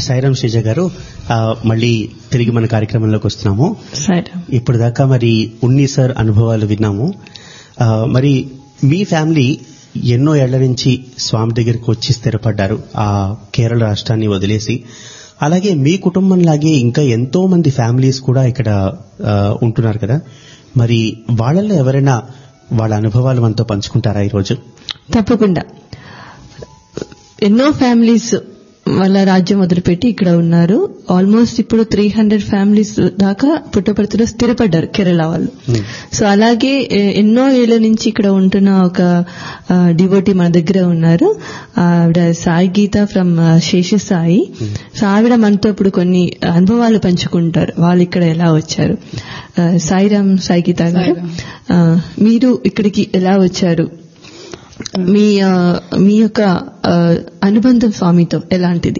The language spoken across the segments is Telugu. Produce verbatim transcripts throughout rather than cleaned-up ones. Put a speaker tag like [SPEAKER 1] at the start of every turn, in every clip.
[SPEAKER 1] సాయిరాం శ్రీజ గారు, మళ్ళీ తిరిగి మన కార్యక్రమంలోకి వస్తున్నాము. ఇప్పుడు దాకా మరి ఉన్ని సార్ అనుభవాలు విన్నాము. మరి మీ ఫ్యామిలీ ఎన్నో ఏళ్ల నుంచి స్వామి దగ్గరికి వచ్చి స్థిరపడ్డారు ఆ కేరళ రాష్ట్రాన్ని వదిలేసి. అలాగే మీ కుటుంబంలాగే ఇంకా ఎంతో మంది ఫ్యామిలీస్ కూడా ఇక్కడ ఉంటున్నారు కదా, మరి వాళ్ళల్లో ఎవరైనా వాళ్ళ అనుభవాలు మనతో పంచుకుంటారా ఈరోజు?
[SPEAKER 2] తప్పకుండా. ఎన్నో ఫ్యామిలీస్ వాళ్ళ రాజ్యం వదిలిపెట్టి ఇక్కడ ఉన్నారు. ఆల్మోస్ట్ ఇప్పుడు త్రీ హండ్రెడ్ ఫ్యామిలీస్ దాకా పుట్టపర్తిలో స్థిరపడ్డారు కేరళ వాళ్ళు. సో అలాగే ఎన్నో ఏళ్ల నుంచి ఇక్కడ ఉంటున్న ఒక డివోటీ మన దగ్గర ఉన్నారు. ఆవిడ సాయి గీత ఫ్రమ్ శేషసాయి. సో ఆవిడ మనతో ఇప్పుడు కొన్ని అనుభవాలు పంచుకుంటారు, వాళ్ళు ఇక్కడ ఎలా వచ్చారు. సాయిరాం సాయి గీత గారు, మీరు ఇక్కడికి ఎలా వచ్చారు? మీ మీ యొక్క అనుబంధం స్వామితో ఎలాంటిది?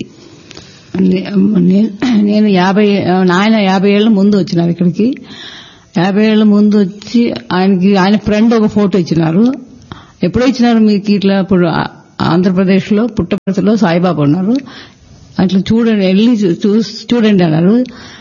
[SPEAKER 3] నేను యాభై నాయన యాభై ఏళ్ల ముందు వచ్చినారు ఇక్కడికి. యాభై ఏళ్ల ముందు వచ్చి ఆయనకి ఆయన ఫ్రెండ్ ఒక ఫోటో ఇచ్చినారు. ఎప్పుడో ఇచ్చినారు మీకు ఇట్లా ఇప్పుడు ఆంధ్రప్రదేశ్ లో పుట్టపర్తిలో సాయిబాబా ఉన్నారు, అట్లా చూడండి వెళ్ళి చూడండి అన్నారు.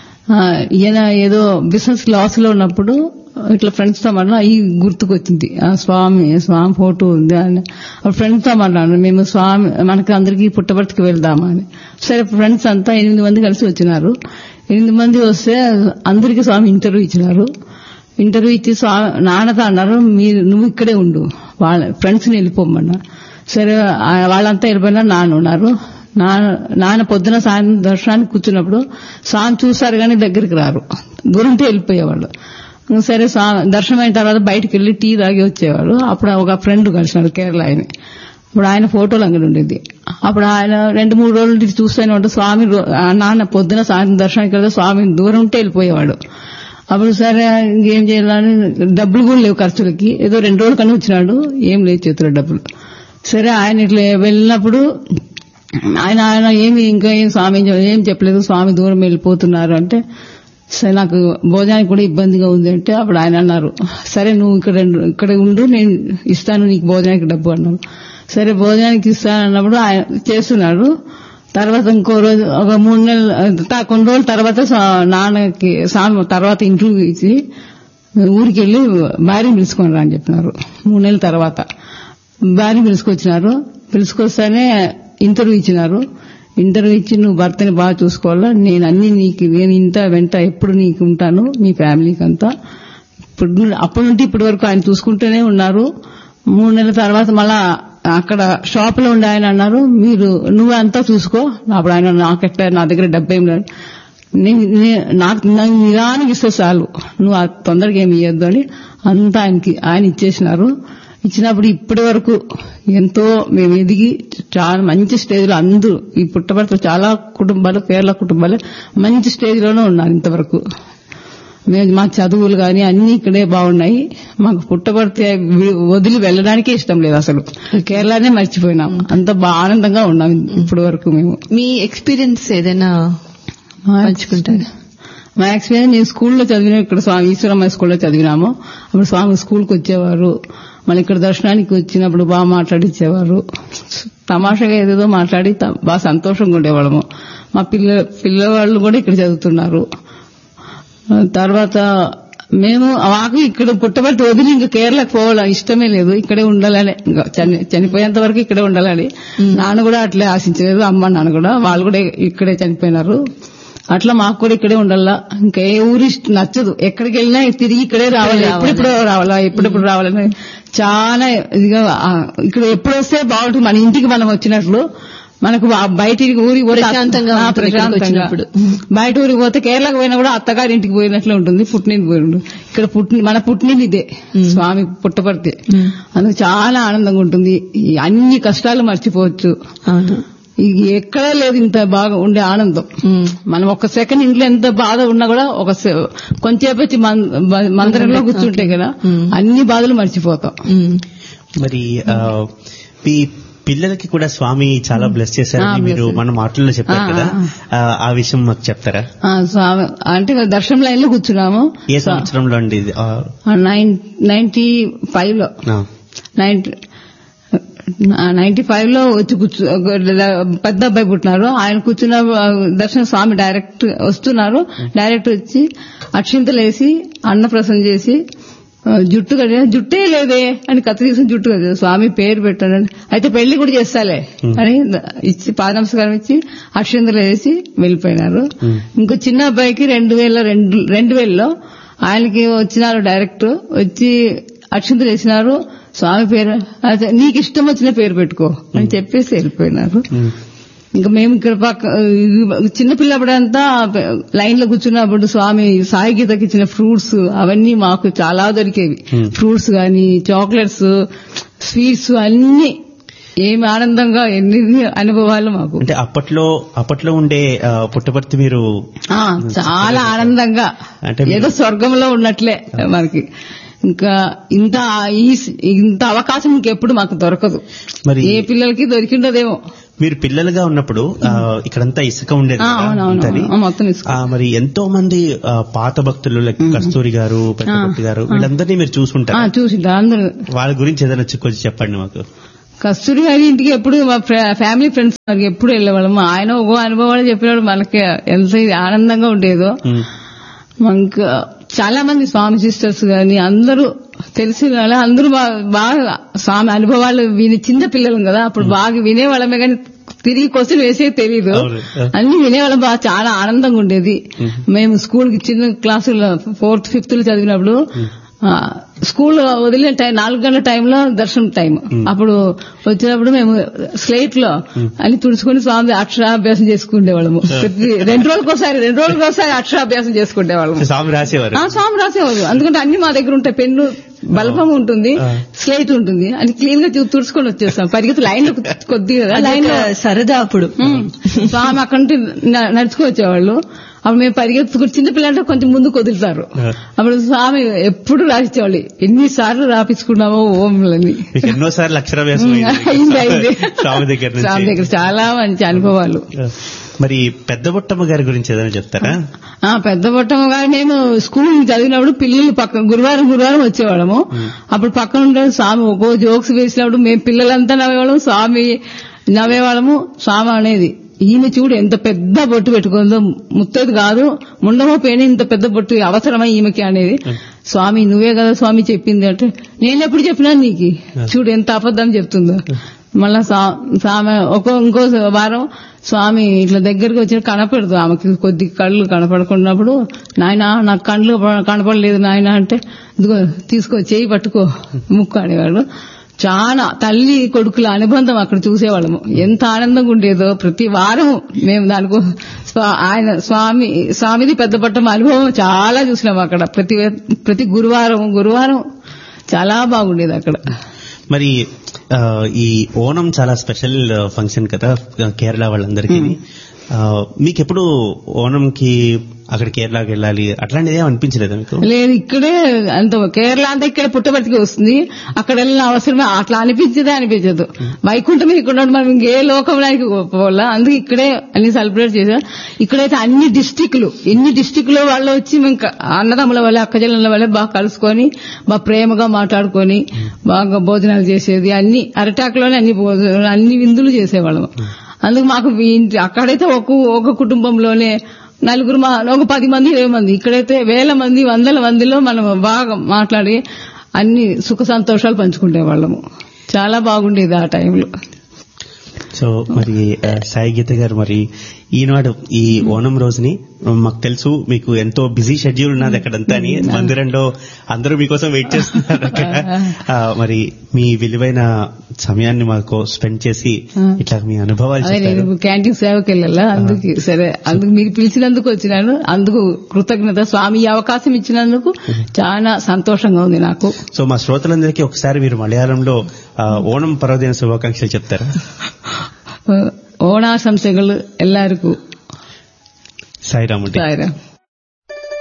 [SPEAKER 3] ఈయన ఏదో బిజినెస్ లాస్ లో ఉన్నప్పుడు ఇట్లా ఫ్రెండ్స్ తో మాట్లాడు అవి గుర్తుకొచ్చింది. స్వామి స్వామి ఫోటో ఉంది అని ఫ్రెండ్స్ తో మాట్లాడు, మేము స్వామి మనకి అందరికీ పుట్టపర్తికి వెళ్దామా అని. సరే ఫ్రెండ్స్ అంతా ఎనిమిది మంది కలిసి వచ్చినారు. ఎనిమిది మంది వస్తే అందరికీ స్వామి ఇంటర్వ్యూ ఇచ్చినారు. ఇంటర్వ్యూ ఇచ్చి స్వామి నాన్నతో అన్నారు, మీరు నువ్వు ఇక్కడే ఉండు, వాళ్ళ ఫ్రెండ్స్ ని వెళ్ళిపోమన్నా. సరే వాళ్ళంతా వెళ్ళిపోయినా నాన్న ఉన్నారు. నాన్న పొద్దున సాయంత్రం దర్శనానికి కూర్చున్నప్పుడు స్వామి చూస్తారు కానీ దగ్గరికి రారు, దూరంతో వెళ్ళిపోయేవాళ్ళు. సరే దర్శనం అయిన తర్వాత బయటకు వెళ్లి టీ తాగి వచ్చేవాడు. అప్పుడు ఒక ఫ్రెండ్ కలిసినాడు కేరళ ఆయన. ఇప్పుడు ఆయన ఫోటోలు అంగడి ఉండేది. అప్పుడు ఆయన రెండు మూడు రోజులు చూస్తూనే ఉంటే స్వామి నాన్న పొద్దున సాయంత్రం దర్శనానికి వెళ్తే స్వామి దూరం ఉంటే వెళ్ళిపోయేవాడు. అప్పుడు సరే ఇంకేం చేయాలని డబ్బులు కూడా లేవు ఖర్చులకి, ఏదో రెండు రోజుల కన్నా వచ్చినాడు, ఏం లేదు చేతుల్లో డబ్బులు. సరే ఆయన ఇట్లా వెళ్ళినప్పుడు ఆయన ఆయన ఏమి ఇంకా ఏం స్వామి ఏం చెప్పలేదు, స్వామి దూరం వెళ్ళిపోతున్నారు అంటే సరే నాకు భోజనానికి కూడా ఇబ్బందిగా ఉంది అంటే అప్పుడు ఆయన అన్నారు, సరే నువ్వు ఇక్కడ ఇక్కడ ఉండు, నేను ఇస్తాను నీకు భోజనానికి డబ్బు అన్నారు. సరే భోజనానికి ఇస్తాను అన్నప్పుడు ఆయన చేస్తున్నాడు. తర్వాత ఇంకో రోజు ఒక మూడు నెలలు కొన్ని రోజుల తర్వాత నాన్నకి స్వామి తర్వాత ఇంటర్వ్యూ ఇచ్చి ఊరికి వెళ్లి భార్యని పిలుచుకొని రా అని చెప్పినారు. మూడు నెలల తర్వాత భార్యని పిలుచుకొచ్చినారు. పిలుచుకొస్తానే ఇంటర్వ్యూ ఇచ్చినారు. ఇంటర్వ్యూ ఇచ్చి నువ్వు భర్తని బాగా చూసుకోవాలా, నేను అన్ని నీకు నేను ఇంత వెంట ఎప్పుడు నీకు ఉంటాను, మీ ఫ్యామిలీకి అంతా. ఇప్పుడు అప్పటి నుండి ఇప్పటి వరకు ఆయన చూసుకుంటూనే ఉన్నారు. మూడు నెలల తర్వాత మళ్ళా అక్కడ షాప్ లో ఉండి ఆయన అన్నారు, మీరు నువ్వు అంతా చూసుకో. అప్పుడు ఆయన నాకెట్లా నా దగ్గర డబ్బు ఏం లేదు, నాకు నిదానికి ఇస్తే చాలు, నువ్వు తొందరగా ఏమి ఇవ్వద్దు అని అంతా ఆయనకి ఆయన ఇచ్చేసినారు. ఇచ్చినప్పుడు ఇప్పటి వరకు ఎంతో మేము ఎదిగి చాలా మంచి స్టేజ్ లో అందరూ ఈ పుట్టపర్తిలో చాలా కుటుంబాలు కేరళ కుటుంబాలు మంచి స్టేజ్ లోనే ఉన్నారు ఇంతవరకు. మేము మా చదువులు కానీ అన్ని ఇక్కడే బాగున్నాయి. మాకు పుట్టపర్తి వదిలి వెళ్ళడానికే ఇష్టం లేదు, అసలు కేరళనే మర్చిపోయినాం, అంత బాగా ఆనందంగా ఉన్నాం ఇప్పటి వరకు. మేము
[SPEAKER 2] మీ ఎక్స్పీరియన్స్ ఏదైనా పంచుకుంటారు?
[SPEAKER 3] మా ఎక్స్పీరియన్స్ నేను స్కూల్లో చదివిన ఇక్కడ స్వామి ఈశ్వరమ్మ స్కూల్లో చదివినాము. అప్పుడు స్వామి స్కూల్కి వచ్చేవారు, మళ్ళీ ఇక్కడ దర్శనానికి వచ్చినప్పుడు బాగా మాట్లాడిచ్చేవారు. తమాషాగా ఏదేదో మాట్లాడి బాగా సంతోషంగా ఉండేవాళ్ళము. మా పిల్ల పిల్లవాళ్ళు కూడా ఇక్కడ చదువుతున్నారు. తర్వాత మేము మాకు ఇక్కడ పుట్టపర్తి వదిలి ఇంకా కేరళకు పోవాలని ఇష్టమే లేదు, ఇక్కడే ఉండాలని, చనిపోయేంత వరకు ఇక్కడే ఉండాలని. నాన్న కూడా అట్లే ఆశించలేదు, అమ్మ నాన్న కూడా, వాళ్ళు కూడా ఇక్కడే చనిపోయినారు. అట్లా మాకు కూడా ఇక్కడే ఉండాలా, ఇంకా ఏ ఊరి నచ్చదు, ఎక్కడికి వెళ్ళినా తిరిగి ఇక్కడే రావాలి, ఎప్పుడెప్పుడు రావాలా ఎప్పుడెప్పుడు రావాలని చాలా ఇదిగా. ఇక్కడ ఎప్పుడు వస్తే బాగుంటుంది, మన ఇంటికి మనం వచ్చినట్లు. మనకు బయటికి ఊరికి పోతే ప్రశాంతంగా, బయట ఊరికి పోతే కేరళకు పోయినా కూడా అత్తగారి ఇంటికి పోయినట్లు ఉంటుంది, పుట్టినింటికి పోయి. ఇక్కడ పుట్టి మన పుట్టినింది ఇదే స్వామి పుట్టపర్తి, అందుకు చాలా ఆనందంగా ఉంటుంది. అన్ని కష్టాలు మర్చిపోవచ్చు, ఎక్కడా లేదు ఇంత బాగా ఉండే ఆనందం. మనం ఒక సెకండ్ ఇంట్లో ఎంత బాధ ఉన్నా కూడా ఒక కొంచెంసేపు వచ్చి మందిరంలో కూర్చుంటే కదా అన్ని బాధలు మర్చిపోతాం.
[SPEAKER 1] మరి ఈ పిల్లలకి కూడా స్వామి చాలా బ్లెస్ చేశారని మీరు మన మాటల్లో చెప్పారు కదా, ఆ విషయం మాకు చెప్తారా?
[SPEAKER 3] స్వామి అంటే దర్శనం లైన్ లో కూర్చున్నాము.
[SPEAKER 1] ఏ సంవత్సరంలో అండి?
[SPEAKER 3] నైన్టీ ఫైవ్ లో నైన్టీ నైన్టీ ఫైవ్ లో వచ్చి కూర్చు పెద్ద అబ్బాయి పుట్టినారు. ఆయన కూర్చున్న దర్శన స్వామి డైరెక్ట్ వస్తున్నారు. డైరెక్ట్ వచ్చి అక్షింతలు వేసి అన్నప్రసన్న చేసి జుట్టు కట్టిన జుట్టే లేదే అని కథ తీసుకుని జుట్టు కట్టారు. స్వామి పేరు పెట్టానండి, అయితే పెళ్లి కూడా చేస్తాలే అని ఇచ్చి పాద నమస్కారం ఇచ్చి అక్షింతలు వేసి వెళ్ళిపోయినారు. ఇంకో చిన్న అబ్బాయికి రెండు వేల రెండు రెండు వేలలో ఆయనకి వచ్చినారు డైరెక్ట్ వచ్చి అక్షింతలు వేసినారు. స్వామి పేరు నీకు ఇష్టం వచ్చిన పేరు పెట్టుకో అని చెప్పేసి వెళ్ళిపోయినారు. ఇంకా మేము ఇక్కడ పక్క చిన్నపిల్లప్పుడంతా లైన్ లో కూర్చున్నప్పుడు స్వామి సాయి గీతకి ఇచ్చిన ఫ్రూట్స్ అవన్నీ మాకు చాలా దొరికేవి. ఫ్రూట్స్ గాని చాక్లెట్స్ స్వీట్స్ అన్ని ఏమి ఆనందంగా ఎన్ని అనుభవాలు మాకు.
[SPEAKER 1] అంటే అప్పట్లో అప్పట్లో ఉండే పుట్టపర్తి మీరు
[SPEAKER 3] చాలా ఆనందంగా ఏదో స్వర్గంలో ఉన్నట్లే మనకి. ఇంకా ఇంత ఇంత అవకాశం ఇంకెప్పుడు మాకు దొరకదు, మరి ఏ పిల్లలకి దొరికిండదేమో.
[SPEAKER 1] మీరు పిల్లలుగా ఉన్నప్పుడు ఇక్కడంతా ఇసుక ఉండేది, మరి ఎంతో మంది పాత భక్తులు లైక్ కస్తూరి గారు, పెద్దపట్టి గారు వీళ్ళందరినీ మీరు చూసుకుంటారు
[SPEAKER 3] చూసింటారు అందరూ.
[SPEAKER 1] వాళ్ళ గురించి ఏదైనా కొంచెం చెప్పండి మాకు.
[SPEAKER 3] కస్తూరి గారి ఇంటికి ఎప్పుడు మా ఫ్యామిలీ ఫ్రెండ్స్ ఎప్పుడు వెళ్ళేవాళ్ళం. ఆయన ఒక అనుభవాలు చెప్పినప్పుడు మనకి ఎంత ఆనందంగా ఉండేదో. ఇంకా చాలా మంది స్వామి సిస్టర్స్ గాని అందరూ తెలిసిన వాళ్ళ అందరూ బాగా స్వామి అనుభవాలు విని చిన్న పిల్లలు కదా అప్పుడు బాగా వినేవాళ్ళమే కానీ తిరిగి క్వశ్చన్ వేసే తెలీదు, అన్ని వినేవాళ్ళం. బాగా చాలా ఆనందంగా ఉండేది. మేము స్కూల్ కి చిన్న క్లాసులో ఫోర్త్ ఫిఫ్త్ లో చదివినప్పుడు స్కూల్ వదిలిన టైం నాలుగు గంటల టైంలో దర్శనం టైం అప్పుడు వచ్చినప్పుడు మేము స్లేట్ లో అన్ని తుడుచుకుని స్వామి అక్షరాభ్యాసం చేసుకునేవాళ్ళము. ప్రతి రెండు రోజులకోసారి రెండు రోజులకోసారి అక్షరాభ్యాసం చేసుకునేవాళ్ళము.
[SPEAKER 1] స్వామి రాసేవారు
[SPEAKER 3] స్వామి రాసేవారు ఎందుకంటే అన్ని మా దగ్గర ఉంటాయి. పెన్ను బల్బం ఉంటుంది, స్లేట్ ఉంటుంది, అని క్లీన్ గా తుడుచుకొని వచ్చేస్తాం. పరిగెత్తి లైన్ లో కొద్దిగా లైన్ లో
[SPEAKER 2] సరదా అప్పుడు
[SPEAKER 3] స్వామి అక్కడి నుంచి నడుచుకు వచ్చేవాళ్ళు. అప్పుడు మేము పరిగెత్తుకుని చిన్నపిల్లలంటే కొంచెం ముందు వదులుతారు. అప్పుడు స్వామి ఎప్పుడు రాసిచ్చేవాళ్ళు. ఎన్నిసార్లు రాపించుకున్నామో ఓంలని.
[SPEAKER 1] ఎన్నోసార్లు అక్షరాభ్యాసం
[SPEAKER 3] అయింది అయింది స్వామి దగ్గర చాలా మంచి అనుభవాలు.
[SPEAKER 1] మరి పెద్ద బొట్టమ్మ గారి గురించి ఏదైనా చెప్తారా?
[SPEAKER 3] పెద్ద బొట్టమ్మ గారు మేము స్కూల్ చదివినప్పుడు పిల్లలు పక్క గురువారం గురువారం వచ్చేవాళ్ళము. అప్పుడు పక్కన ఉండే స్వామి ఒక్కో జోక్స్ వేసినప్పుడు మేము పిల్లలంతా నవ్వేవాళ్ళము, స్వామి నవ్వేవాళ్ళము. స్వామి అనేది ఈమె చూడు ఎంత పెద్ద బొట్టు పెట్టుకుందో, ముత్తది కాదు ముండమో పేని ఇంత పెద్ద బొట్టు అవసరమా ఈమెకి అనేది. స్వామి నువ్వే కదా స్వామి చెప్పింది అంటే నేను ఎప్పుడు చెప్పినా నీకు చూడు ఎంత అబద్ధం చెప్తుందో. మళ్ళా స్వామి ఒక ఇంకో వారం స్వామి ఇట్లా దగ్గరికి వచ్చి కనపడదు ఆమెకి కొద్ది కళ్ళు కనపడుకున్నప్పుడు, నాయన నాకు కళ్ళు కనపడలేదు నాయన అంటే ఇదిగో తీసుకో చేయి పట్టుకో ముక్కు అనేవాడు. చాలా తల్లి కొడుకుల అనుబంధం అక్కడ చూసేవాళ్ళము. ఎంత ఆనందంగా ఉండేదో. ప్రతి వారం మేము దానికో ఆయన స్వామి స్వామిది పెద్ద పట్టం అనుభవం చాలా చూసినాము అక్కడ. ప్రతి ప్రతి గురువారం గురువారం చాలా బాగుండేది అక్కడ.
[SPEAKER 1] మరి ఈ ఓణం చాలా స్పెషల్ ఫంక్షన్ కదా కేరళ వాళ్ళందరికీ. మీకెప్పుడు ఓణంకి అక్కడ కేరళకి వెళ్ళాలి అట్లాంటిది ఏం అనిపించలేదు మీకు?
[SPEAKER 3] లేదు, ఇక్కడే అంత కేరళ అంతా ఇక్కడ పుట్టబడికి వస్తుంది. అక్కడ వెళ్ళిన అవసరమే అట్లా అనిపించదే అనిపించదు. వైకుంఠమే ఇక్కడ మనం ఇంకే లోకంలోకి పోవాలా, అందుకే ఇక్కడే అన్ని సెలబ్రేట్ చేశారు. ఇక్కడైతే అన్ని డిస్టిక్లు ఎన్ని డిస్టిక్ లో వాళ్ళు వచ్చి మేము అన్నదమ్ముల వల్ల అక్కజల్ల వల్ల బాగా కలుసుకొని బాగా ప్రేమగా మాట్లాడుకొని బాగా భోజనాలు చేసేది. అన్ని అరటాకులోనే అన్ని భోజనాలు అన్ని విందులు చేసేవాళ్ళం. అందుకు మాకు అక్కడైతే ఒక ఒక కుటుంబంలోనే నలుగురు ఒక పది మంది ఇరవై మంది, ఇక్కడైతే వేల మంది వందల మందిలో మనం బాగా మాట్లాడి అన్ని సుఖ సంతోషాలు పంచుకునే వాళ్ళము. చాలా బాగుండేది ఆ టైంలో.
[SPEAKER 1] సో మరి సాయి గీత గారు, మరి ఈనాడు ఈ ఓణం రోజుని మాకు తెలుసు మీకు ఎంతో బిజీ షెడ్యూల్ ఉన్నది అక్కడంతా అని, మందిరంలో అందరూ మీకోసం వెయిట్ చేస్తున్నారు అక్కడ. మరి మీ విలువైన సమయాన్ని మాకు స్పెండ్ చేసి ఇట్లా మీ అనుభవాలు
[SPEAKER 3] క్యాంటీన్ సేవకి వెళ్ళాలా, అందుకు సరే అందుకు మీరు పిలిచినందుకు వచ్చినాను. అందుకు కృతజ్ఞత. స్వామి ఈ అవకాశం ఇచ్చినందుకు చాలా సంతోషంగా ఉంది నాకు.
[SPEAKER 1] సో మా శ్రోతలందరికీ ఒకసారి మీరు మలయాళంలో ఓణం పర్వదిన శుభాకాంక్షలు చెప్తారా?
[SPEAKER 3] ഓണാശംസകൾ എല്ലാവർക്കും.
[SPEAKER 1] സായിരാം.
[SPEAKER 3] സായിരാം.